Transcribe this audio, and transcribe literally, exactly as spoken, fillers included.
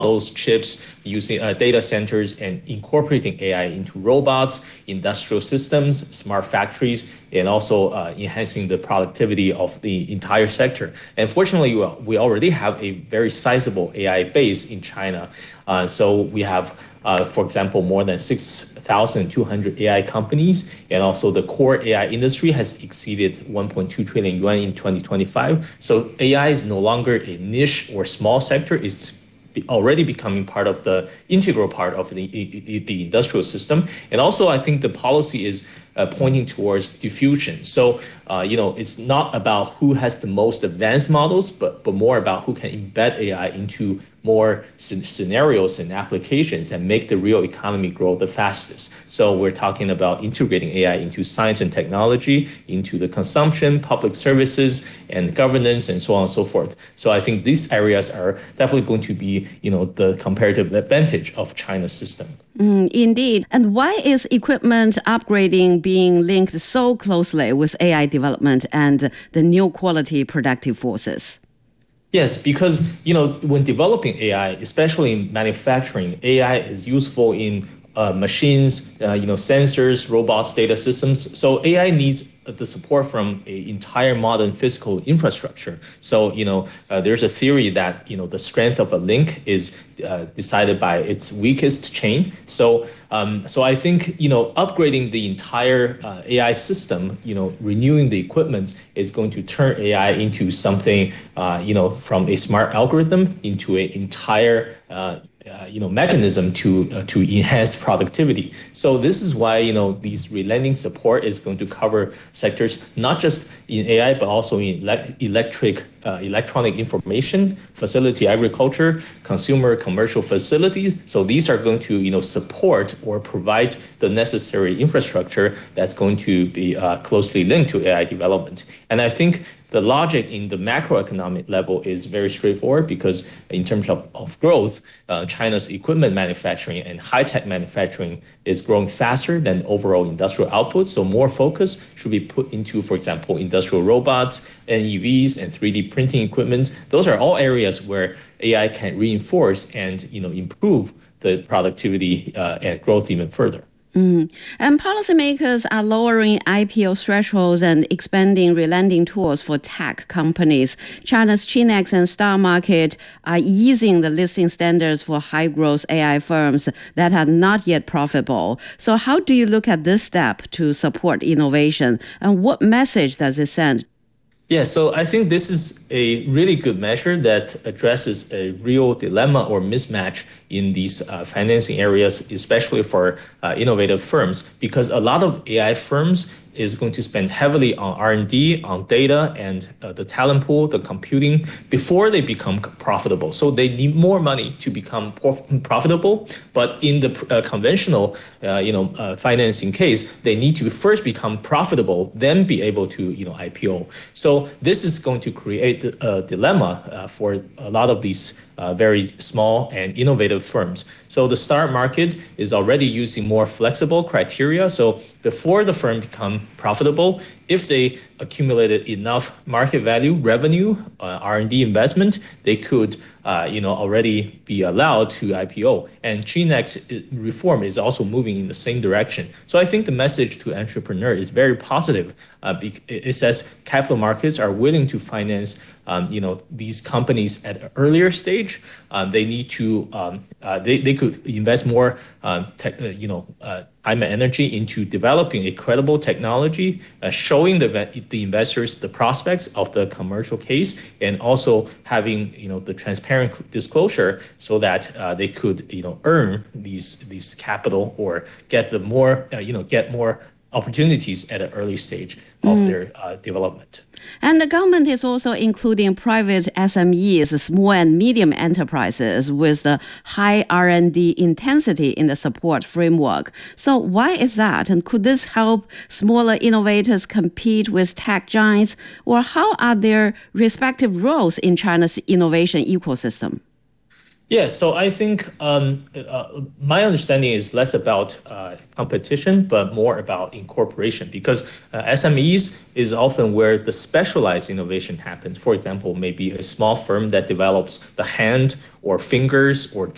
those chips using uh, data centers and incorporating A I into robots, industrial systems, smart factories, and also uh, enhancing the productivity of the entire sector. And fortunately, we already have a very sizable A I base in China. Uh, so we have, uh, for example, more than six thousand two hundred A I companies, and also the core A I industry has exceeded one point two trillion yuan in twenty twenty-five. So A I is no longer a niche or small sector. It's already becoming part of the integral part of the, the industrial system. And also, I think the policy is uh, pointing towards diffusion. So, uh, you know, it's not about who has the most advanced models, but, but more about who can embed A I into more scenarios and applications and make the real economy grow the fastest. So we're talking about integrating A I into science and technology, into the consumption, public services, and governance, and so on and so forth. So I think these areas are definitely going to be, you know, the comparative advantage of China's system. Mm, indeed. And why is equipment upgrading being linked so closely with A I development and the new quality productive forces? Yes, because, you know, when developing A I, especially in manufacturing, A I is useful in uh, machines, uh, you know, sensors, robots, data systems. So A I needs the support from an entire modern physical infrastructure. So, you know, uh, there's a theory that, you know, the strength of a link is uh, decided by its weakest chain. So, um, so I think, you know, upgrading the entire uh, A I system, you know, renewing the equipment is going to turn A I into something, uh, you know, from a smart algorithm into an entire uh, Uh, you know, mechanism to uh, to enhance productivity. So this is why, you know, these relenting support is going to cover sectors not just in A I but also in le- electric uh, electronic information, facility agriculture, consumer commercial facilities. So these are going to, you know, support or provide the necessary infrastructure that's going to be uh, closely linked to A I development. And I think the logic in the macroeconomic level is very straightforward because in terms of, of growth, uh, China's equipment manufacturing and high-tech manufacturing is growing faster than overall industrial output. So more focus should be put into, for example, industrial robots, N E Vs, and three D printing equipment. Those are all areas where A I can reinforce and, you know, improve the productivity uh, and growth even further. Mm. And policymakers are lowering I P O thresholds and expanding relenting tools for tech companies. China's Chinex and Star Market are easing the listing standards for high-growth A I firms that are not yet profitable. So how do you look at this step to support innovation? And what message does it send? Yeah, so I think this is a really good measure that addresses a real dilemma or mismatch in these uh, financing areas, especially for uh, innovative firms, because a lot of A I firms is going to spend heavily on R and D, on data, and uh, the talent pool, the computing, before they become profitable. So they need more money to become profitable. But in the uh, conventional, uh, you know, uh, financing case, they need to first become profitable, then be able to, you know, I P O. So this is going to create a dilemma uh, for a lot of these Uh, very small and innovative firms. So the Star Market is already using more flexible criteria. So before the firm become profitable, if they accumulated enough market value, revenue, uh, R and D investment, they could, uh, you know, already be allowed to I P O. And Chinex reform is also moving in the same direction. So I think the message to entrepreneurs is very positive. Uh, it says capital markets are willing to finance, um, you know, these companies at an earlier stage. Um, they need to, um, uh, they, they could invest more, uh, tech, uh, you know, uh, time and energy into developing a credible technology, uh, showing the the investors the prospects of the commercial case, and also having, you know, the transparent disclosure so that uh, they could, you know, earn these these capital or get the more, uh, you know, get more opportunities at an early stage of mm. their uh, development. And the government is also including private S M Es, small and medium enterprises, with the high R and D intensity in the support framework. So why is that? And could this help smaller innovators compete with tech giants? Or how are their respective roles in China's innovation ecosystem? Yeah, so I think um, uh, my understanding is less about uh, competition, but more about incorporation, because uh, S M Es is often where the specialized innovation happens. For example, maybe a small firm that develops the hand or fingers or